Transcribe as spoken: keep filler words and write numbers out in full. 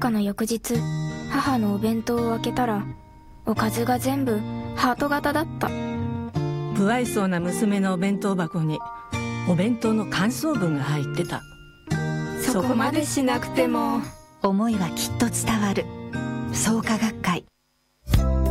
かの翌日、母のお弁当を開けたら、おかずが全部ハート型だった。 不愛想な娘のお弁当箱にお弁当の感想文が入ってた。 そこまでしなくても。 思いはきっと伝わる。創価学校